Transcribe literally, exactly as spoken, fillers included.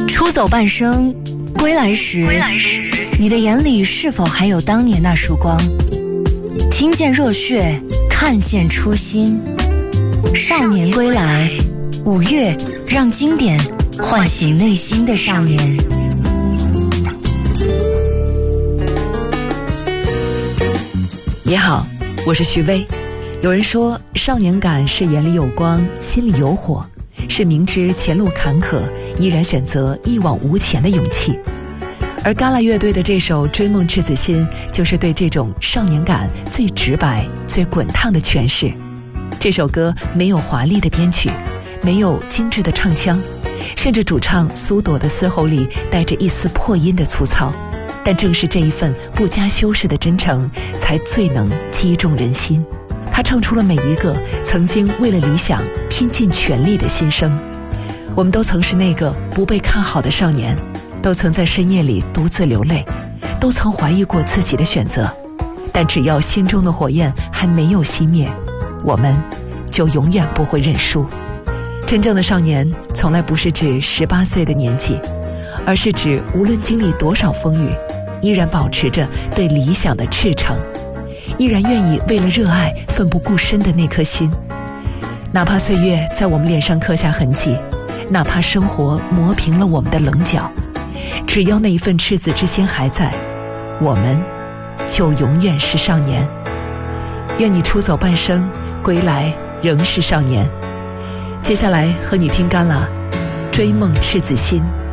出走半生，归来时，归来时，你的眼里是否还有当年那束光？听见热血，看见初心。少年归来，五月让经典唤醒内心的少年。 你好，我是徐薇。有人说，少年感是眼里有光，心里有火，是明知前路坎坷，依然选择一往无前的勇气。而嘎啦乐队的这首《追梦赤子心》，就是对这种少年感最直白、最滚烫的诠释。这首歌没有华丽的编曲，没有精致的唱腔，甚至主唱苏朵的嘶吼里带着一丝破音的粗糙。但正是这一份不加修饰的真诚，才最能击中人心。他唱出了每一个曾经为了理想拼尽全力的心声。我们都曾是那个不被看好的少年，都曾在深夜里独自流泪，都曾怀疑过自己的选择。但只要心中的火焰还没有熄灭，我们就永远不会认输。真正的少年从来不是指十八岁的年纪，而是指无论经历多少风雨，依然保持着对理想的赤诚，依然愿意为了热爱奋不顾身的那颗心。哪怕岁月在我们脸上刻下痕迹，哪怕生活磨平了我们的棱角，只要那一份赤子之心还在，我们就永远是少年。愿你出走半生，归来仍是少年。接下来和你听干了《追梦赤子心》。